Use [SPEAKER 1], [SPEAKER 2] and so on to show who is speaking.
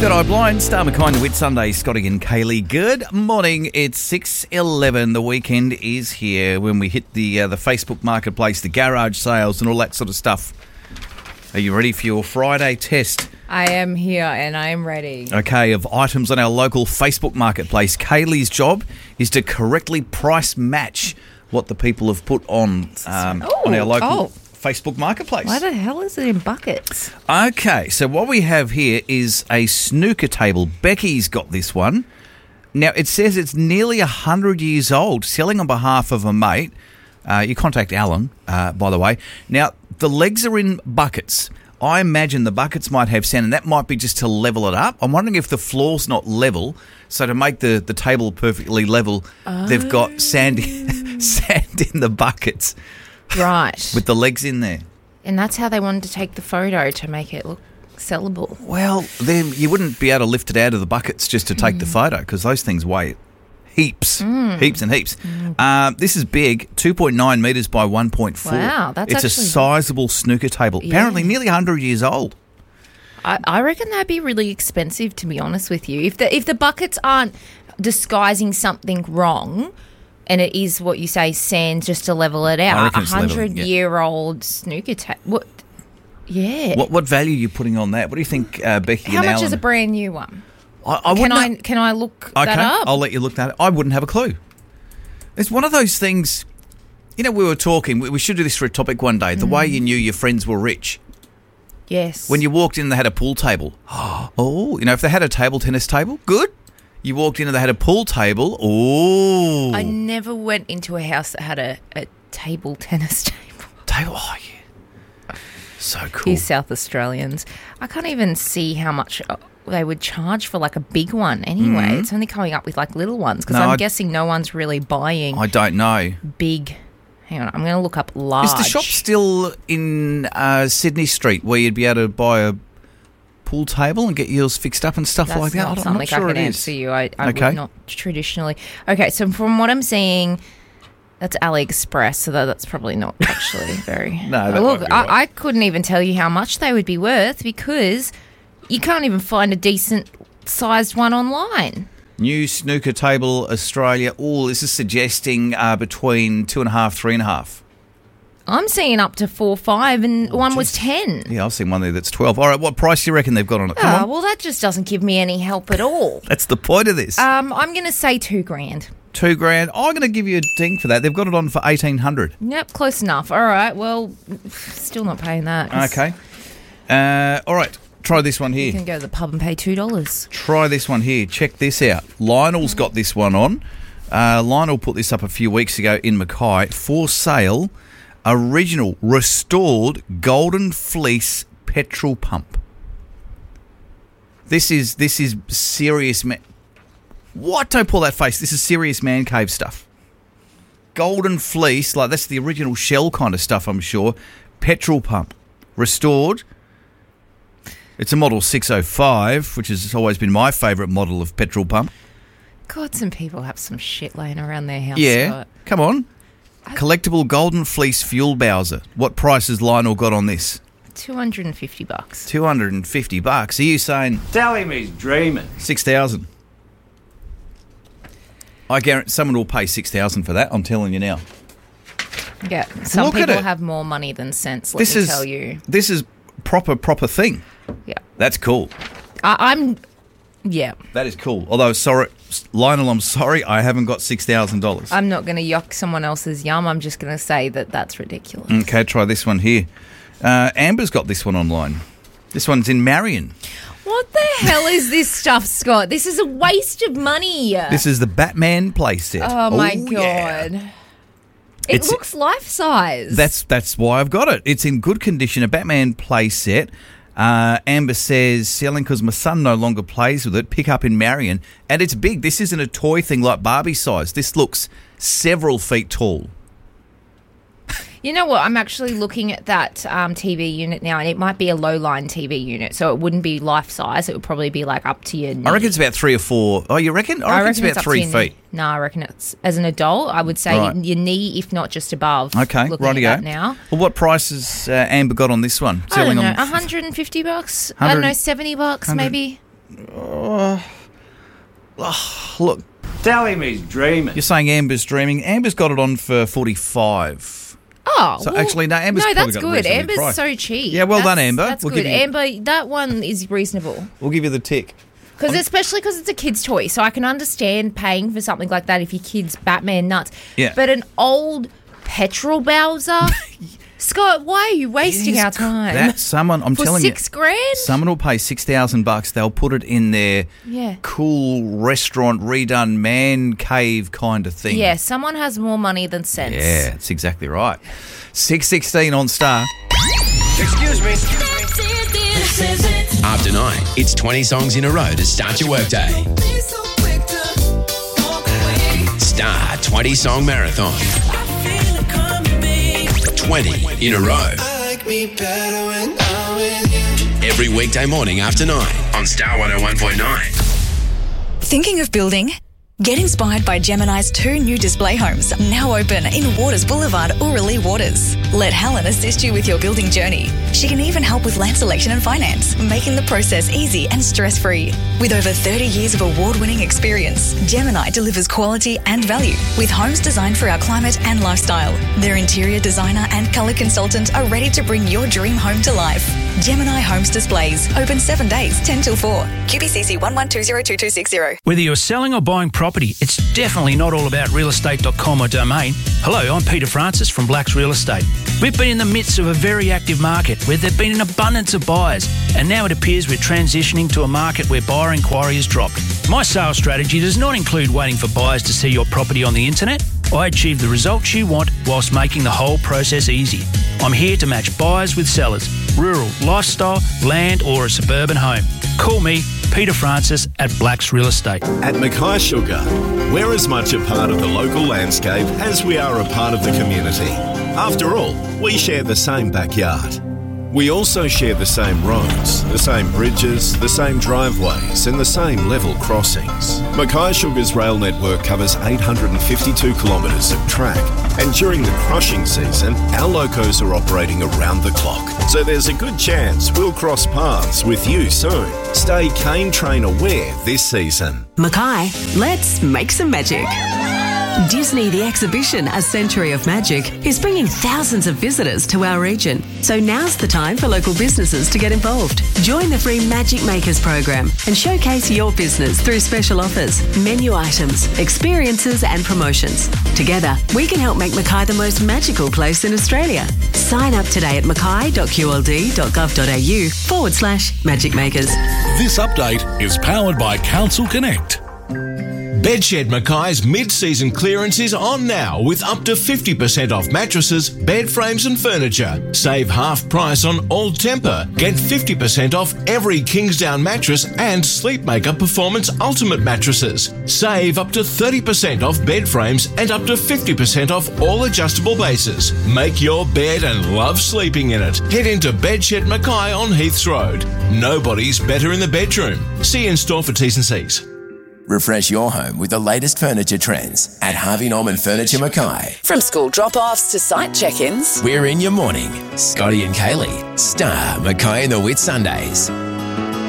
[SPEAKER 1] Good Eye Blind, Star McKind, Whit Sunday, Scotty and Kaylee. Good morning. It's 6:11. The weekend is here when we hit the Facebook Marketplace, the garage sales and all that sort of stuff. Are you ready for your Friday test?
[SPEAKER 2] I am here and I am ready.
[SPEAKER 1] Okay, of items on our local Facebook Marketplace, Kaylee's job is to correctly price match what the people have put on our local Facebook Marketplace.
[SPEAKER 2] Why the hell is it in buckets?
[SPEAKER 1] Okay, so what we have here is a snooker table. Becky's got this one. Now, it says it's nearly 100 years old, selling on behalf of a mate. You contact Alan, by the way. Now, the legs are in buckets. I imagine the buckets might have sand, and that might be just to level it up. I'm wondering if the floor's not level, so to make the table perfectly level, they've got sand in the buckets.
[SPEAKER 2] Right.
[SPEAKER 1] With the legs in there.
[SPEAKER 2] And that's how they wanted to take the photo to make it look sellable.
[SPEAKER 1] Well, then you wouldn't be able to lift it out of the buckets just to take the photo because those things weigh heaps and heaps. This is big, 2.9 metres by 1.4.
[SPEAKER 2] Wow, that's
[SPEAKER 1] It's a sizable snooker table.
[SPEAKER 2] Yeah.
[SPEAKER 1] Apparently nearly 100 years old.
[SPEAKER 2] I reckon that'd be really expensive, to be honest with you. If the buckets aren't disguising something wrong, and it is what you say, sand just to level it out, 100-year-old snooker table. What? Yeah.
[SPEAKER 1] What value are you putting on that? What do you think, Becky?
[SPEAKER 2] How
[SPEAKER 1] and
[SPEAKER 2] much
[SPEAKER 1] Alan?
[SPEAKER 2] is a brand new one?
[SPEAKER 1] Can
[SPEAKER 2] I look that up?
[SPEAKER 1] I'll let you look that up. I wouldn't have a clue. It's one of those things. You know, we were talking. We should do this for a topic one day. The way you knew your friends were rich.
[SPEAKER 2] Yes.
[SPEAKER 1] When you walked in, they had a pool table. Oh, you know, if they had a table tennis table, good. You walked in and they had a pool table. Oh.
[SPEAKER 2] I never went into a house that had a table tennis table.
[SPEAKER 1] Oh, yeah. So cool.
[SPEAKER 2] These South Australians. I can't even see how much they would charge for like a big one anyway. It's only coming up with like little ones because I'm guessing no one's really buying
[SPEAKER 1] I don't know.
[SPEAKER 2] big. Hang on, I'm going to look up large.
[SPEAKER 1] Is the shop still in Sydney Street where you'd be able to buy a pool table and get yours fixed up and stuff like that?
[SPEAKER 2] That's
[SPEAKER 1] I'm
[SPEAKER 2] not
[SPEAKER 1] not
[SPEAKER 2] something
[SPEAKER 1] sure
[SPEAKER 2] I can
[SPEAKER 1] it
[SPEAKER 2] answer
[SPEAKER 1] is.
[SPEAKER 2] you. I
[SPEAKER 1] Okay.
[SPEAKER 2] would not traditionally. Okay, so from what I'm seeing, that's AliExpress, so that's probably not actually very...
[SPEAKER 1] No, that
[SPEAKER 2] look,
[SPEAKER 1] might be right.
[SPEAKER 2] I couldn't even tell you how much they would be worth because you can't even find a decent-sized one online.
[SPEAKER 1] New snooker table, Australia. Oh, this is suggesting between 2.5, 3.5.
[SPEAKER 2] I'm seeing up to 4, 5, and one was 10.
[SPEAKER 1] Yeah, I've seen one there that's 12. All right, what price do you reckon they've got on it? Come on.
[SPEAKER 2] Well, that just doesn't give me any help at all.
[SPEAKER 1] That's the point of this.
[SPEAKER 2] I'm going to say $2,000.
[SPEAKER 1] $2,000. I'm going to give you a ding for that. They've got it on for 1,800.
[SPEAKER 2] Yep, close enough. All right, well, still not paying that.
[SPEAKER 1] Okay. All right. Try this one
[SPEAKER 2] You
[SPEAKER 1] here.
[SPEAKER 2] can go to the pub and pay $2.
[SPEAKER 1] Try this one here. Check this out. Lionel's got this one on. Lionel put this up a few weeks ago in Mackay. For sale, original restored Golden Fleece petrol pump. This is serious man. What? Don't pull that face. This is serious man cave stuff. Golden Fleece, like that's the original shell kind of stuff, I'm sure. Petrol pump. Restored. It's a model 605, which has always been my favourite model of petrol pump.
[SPEAKER 2] God, some people have some shit laying around their house.
[SPEAKER 1] Yeah,
[SPEAKER 2] Scott.
[SPEAKER 1] come on. Collectible Golden Fleece fuel Bowser. What price has Lionel got on this?
[SPEAKER 2] $250.
[SPEAKER 1] $250. Are you saying
[SPEAKER 3] Tell him he's dreaming.
[SPEAKER 1] 6,000? I guarantee someone will pay 6,000 for that. I'm telling you now.
[SPEAKER 2] Yeah, some
[SPEAKER 1] Look at
[SPEAKER 2] people
[SPEAKER 1] it.
[SPEAKER 2] have more money than sense. Let me tell you.
[SPEAKER 1] This is proper thing.
[SPEAKER 2] Yeah,
[SPEAKER 1] That's cool.
[SPEAKER 2] I'm. Yeah,
[SPEAKER 1] That is cool. Although, sorry, Lionel, I'm sorry, I haven't got $6,000.
[SPEAKER 2] I'm not going to yuck someone else's yum. I'm just going to say that that's ridiculous.
[SPEAKER 1] Okay, try this one here. Amber's got this one online. This one's in Marion.
[SPEAKER 2] What the hell is this stuff, Scott? This is a waste of money.
[SPEAKER 1] This is the Batman playset.
[SPEAKER 2] Oh my
[SPEAKER 1] yeah.
[SPEAKER 2] God. It
[SPEAKER 1] It's-
[SPEAKER 2] looks life size.
[SPEAKER 1] That's why I've got it. It's in good condition, a Batman playset. Amber says, selling because my son no longer plays with it. Pick up in Marion. And it's big. This isn't a toy thing like Barbie size. This looks several feet tall.
[SPEAKER 2] You know what? I'm actually looking at that TV unit now, and it might be a low-line TV unit, so it wouldn't be life-size. It would probably be like up to your knee.
[SPEAKER 1] I reckon it's about 3 or 4. Oh, you reckon? I reckon it's about
[SPEAKER 2] up to
[SPEAKER 1] 3
[SPEAKER 2] your knee.
[SPEAKER 1] feet.
[SPEAKER 2] No, I reckon it's, as an adult, I would say
[SPEAKER 1] Right.
[SPEAKER 2] your knee, if not just above.
[SPEAKER 1] Okay,
[SPEAKER 2] looking
[SPEAKER 1] rightio.
[SPEAKER 2] at that now.
[SPEAKER 1] Well, what price has Amber got on this one?
[SPEAKER 2] I don't know,
[SPEAKER 1] on
[SPEAKER 2] $150? I don't
[SPEAKER 1] 100
[SPEAKER 2] know, $70 maybe?
[SPEAKER 1] Look,
[SPEAKER 3] Tell him he's dreaming.
[SPEAKER 1] you're saying Amber's dreaming. Amber's got it on for 45.
[SPEAKER 2] Oh,
[SPEAKER 1] So actually, no, Amber's probably
[SPEAKER 2] that's
[SPEAKER 1] got it
[SPEAKER 2] good.
[SPEAKER 1] reasonably
[SPEAKER 2] Amber's
[SPEAKER 1] priced.
[SPEAKER 2] so cheap.
[SPEAKER 1] Yeah, well done, Amber.
[SPEAKER 2] That's
[SPEAKER 1] We'll
[SPEAKER 2] good.
[SPEAKER 1] give you-
[SPEAKER 2] Amber, that one is reasonable.
[SPEAKER 1] We'll give you the tick.
[SPEAKER 2] Especially because it's a kid's toy. So I can understand paying for something like that if your kid's Batman nuts.
[SPEAKER 1] Yeah.
[SPEAKER 2] But an old petrol Bowser? Scott, why are you wasting our time?
[SPEAKER 1] That's someone, I'm
[SPEAKER 2] for
[SPEAKER 1] telling you.
[SPEAKER 2] $6,000?
[SPEAKER 1] Someone will pay $6,000. They'll put it in their cool restaurant, redone man cave kind of thing.
[SPEAKER 2] Yeah, someone has more money than sense.
[SPEAKER 1] Yeah, that's exactly right. 6:16 on Star.
[SPEAKER 4] Excuse me.
[SPEAKER 5] This is it.
[SPEAKER 4] After 9, it's 20 songs in a row to start your workday. Star 20 Song Marathon. 20 in a row. Every weekday morning after 9 on Star 101.9.
[SPEAKER 6] Thinking of building? Get inspired by Gemini's 2 new display homes, now open in Waters Boulevard, Oorali Waters. Let Helen assist you with your building journey. She can even help with land selection and finance, making the process easy and stress-free. With over 30 years of award-winning experience, Gemini delivers quality and value with homes designed for our climate and lifestyle. Their interior designer and colour consultant are ready to bring your dream home to life. Gemini Homes Displays, open 7 days, 10 till 4. QBCC 11202260.
[SPEAKER 7] Whether you're selling or buying property, it's definitely not all about realestate.com or Domain. Hello, I'm Peter Francis from Blacks Real Estate. We've been in the midst of a very active market where there've been an abundance of buyers, and now it appears we're transitioning to a market where buyer inquiry has dropped. My sales strategy does not include waiting for buyers to see your property on the internet. I achieve the results you want whilst making the whole process easy. I'm here to match buyers with sellers, rural, lifestyle, land or a suburban home. Call me, Peter Francis at Blacks Real Estate.
[SPEAKER 8] At Mackay Sugar, we're as much a part of the local landscape as we are a part of the community. After all, we share the same backyard. We also share the same roads, the same bridges, the same driveways and the same level crossings. Mackay Sugar's rail network covers 852 kilometres of track, and during the crushing season, our locos are operating around the clock. So there's a good chance we'll cross paths with you soon. Stay cane train aware this season.
[SPEAKER 9] Mackay, let's make some magic. Disney The Exhibition, A Century of Magic, is bringing thousands of visitors to our region. So now's the time for local businesses to get involved. Join the free Magic Makers program and showcase your business through special offers, menu items, experiences and promotions. Together, we can help make Mackay the most magical place in Australia. Sign up today at mackay.qld.gov.au/Magic Makers.
[SPEAKER 10] This update is powered by Council Connect.
[SPEAKER 11] Bedshed Mackay's mid-season clearance is on now with up to 50% off mattresses, bed frames and furniture. Save half price on all Tempur. Get 50% off every Kingsdown mattress and Sleepmaker Performance Ultimate mattresses. Save up to 30% off bed frames and up to 50% off all adjustable bases. Make your bed and love sleeping in it. Head into Bedshed Mackay on Heaths Road. Nobody's better in the bedroom. See you in store for T's and C's.
[SPEAKER 4] Refresh your home with the latest furniture trends at Harvey Norman Furniture Mackay.
[SPEAKER 12] From school drop-offs to site check-ins.
[SPEAKER 4] We're in your morning. Scotty and Kaylee. Star Mackay and the Whit Sundays.